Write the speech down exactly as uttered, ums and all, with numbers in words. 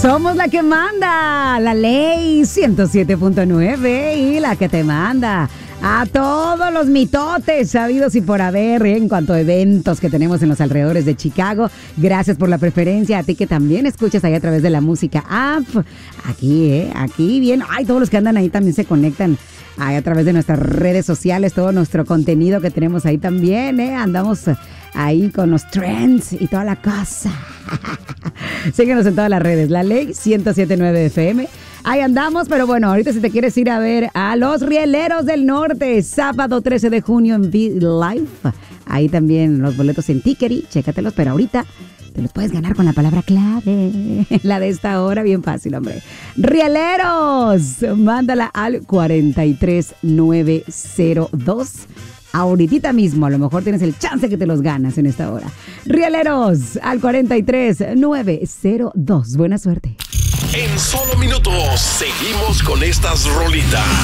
Somos la que manda, la ley ciento siete punto nueve y la que te manda a todos los mitotes sabidos y por haber, ¿eh? En cuanto a eventos que tenemos en los alrededores de Chicago. Gracias por la preferencia, a ti que también escuchas ahí a través de la música app. Aquí, ¿eh? Aquí bien. Ay, todos los que andan ahí también se conectan ahí a través de nuestras redes sociales, todo nuestro contenido que tenemos ahí también, ¿eh? Andamos ahí con los trends y toda la cosa. Síguenos en todas las redes, la ley ciento siete punto nueve F M. Ahí andamos, pero bueno, ahorita si te quieres ir a ver a los Rieleros del Norte, sábado trece de junio en V-Live. Ahí también los boletos en Tickery, chécatelos, pero ahorita te los puedes ganar con la palabra clave. La de esta hora, bien fácil, hombre. Rieleros, mándala al cuarenta y tres nueve cero dos. Ahorita mismo, a lo mejor tienes el chance que te los ganas en esta hora. Rieleros, al cuarenta y tres nueve cero dos. Buena suerte. En solo minutos, seguimos con estas rolitas.